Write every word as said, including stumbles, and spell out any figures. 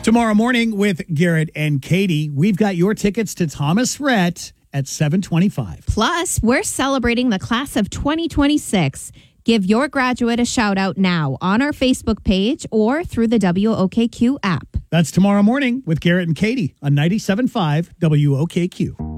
Tomorrow morning with Garrett and Katie, we've got your tickets to Thomas Rhett at seven twenty-five. Plus, we're celebrating the class of twenty twenty-six. Give your graduate a shout out now on our Facebook page or through the W O K Q app. That's tomorrow morning with Garrett and Katie on ninety-seven point five W O K Q.